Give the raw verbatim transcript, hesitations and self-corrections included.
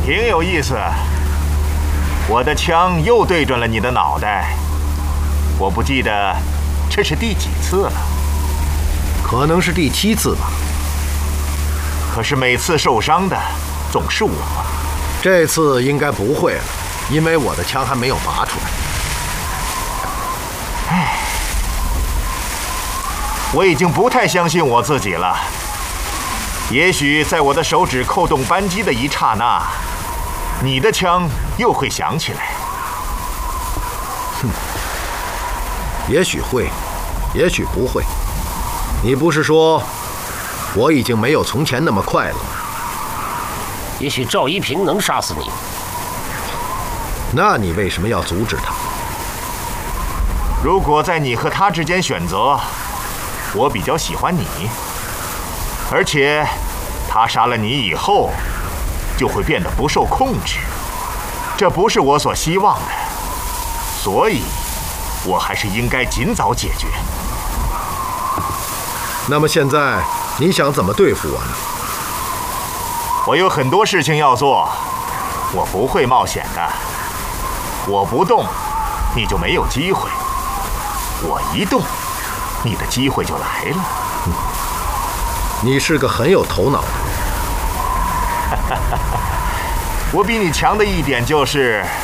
挺有意思。我的枪又对准了你的脑袋，我不记得这是第几次了， 可能是第七次吧。 可是每次受伤的总是我。 这次应该不会了，因为我的枪还没有拔出来。 唉，我已经不太相信我自己了。也许在我的手指扣动扳机的一刹那，你的枪又会响起来。 哼，也许会，也许不会。你不是说我已经没有从前那么快了吗？ 也许赵一平能杀死你。 那你为什么要阻止他？ 如果在你和他之间选择，我比较喜欢你，而且他杀了你以后，就会变得不受控制，这不是我所希望的，所以，我还是应该尽早解决。 那么现在你想怎么对付我呢？ 我有很多事情要做，我不会冒险的。我不动，你就没有机会；我一动，你的机会就来了。 嗯，你是个很有头脑的人。 我比你强的一点就是，